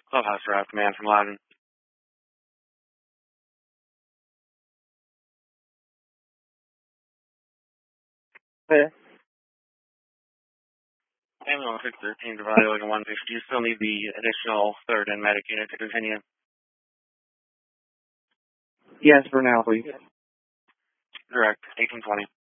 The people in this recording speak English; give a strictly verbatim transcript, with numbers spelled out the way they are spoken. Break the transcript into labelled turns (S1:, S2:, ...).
S1: Clubhouse Draft, man from Loudon.
S2: Hey.
S1: Ambulance six thirteen, evaluating one fifty. You still need the additional third and medic unit to continue.
S2: Yes, for now, please.
S1: Direct, eighteen twenty.